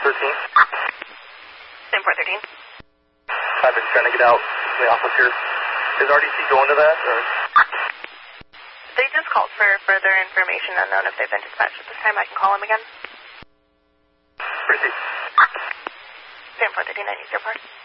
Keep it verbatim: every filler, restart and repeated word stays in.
thirteen. Same four thirteen. I've been trying to get out to the office here. Is R D C going to that, or? They just called for further information unknown if they've been dispatched at this time. I can call them again. Proceed. Same four thirteen, I need your part.